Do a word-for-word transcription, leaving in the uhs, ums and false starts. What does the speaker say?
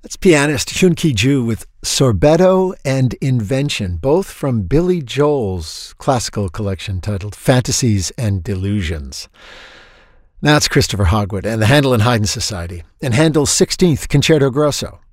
That's pianist Hyun Ki-ju with Sorbetto and Invention, both from Billy Joel's classical collection titled Fantasies and Delusions. Now it's Christopher Hogwood and the Handel and Haydn Society and Handel's sixteenth Concerto Grosso.